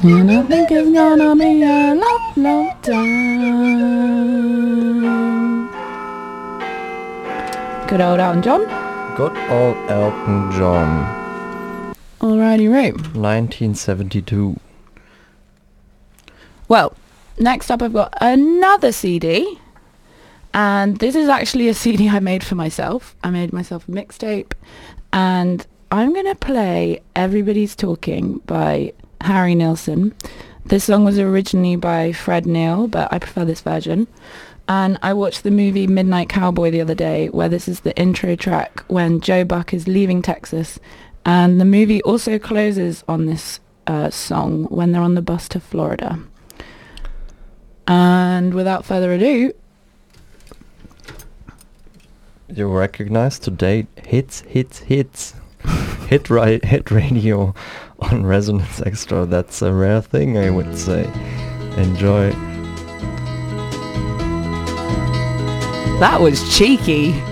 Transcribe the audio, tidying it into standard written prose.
And I think it's gonna be a long, long time. Good old Elton John. Good old Elton John. Alrighty, right. 1972. Well, next up I've got another CD. And this is actually a CD I made for myself. I made myself a mixtape. And I'm going to play Everybody's Talking by Harry Nilsson. This song was originally by Fred Neil, but I prefer this version. And I watched the movie Midnight Cowboy the other day, where this is the intro track when Joe Buck is leaving Texas. And the movie also closes on this song when they're on the bus to Florida. And without further ado... You recognize today hits. Hit radio on Resonance Extra. That's a rare thing, I would say. Enjoy. That was cheeky.